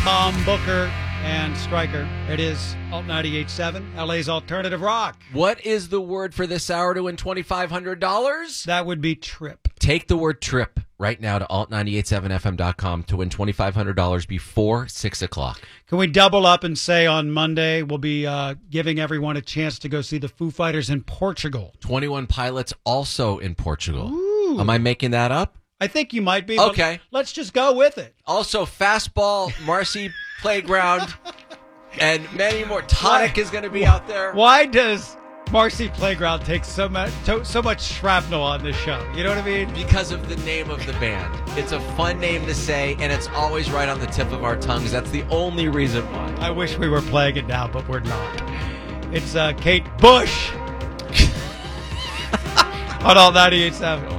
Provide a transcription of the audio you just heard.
Tom Booker and Stryker. It is Alt 98.7, LA's alternative rock. What is the word for this hour to win $2,500? That would be trip. Take the word trip right now to alt987fm.com to win $2,500 before 6 o'clock. Can we double up and say on Monday we'll be giving everyone a chance to go see the Foo Fighters in Portugal? 21 Pilots also in Portugal. Ooh. Am I making that up? I think you might be. Okay. Let's just go with it. Also, Fastball, Marcy Playground, and many more. Tonic is going to be out there. Why does Marcy Playground take so much shrapnel on this show? You know what I mean? Because of the name of the band. It's a fun name to say, and it's always right on the tip of our tongues. That's the only reason why. I wish we were playing it now, but we're not. It's Kate Bush on Alt 98.7.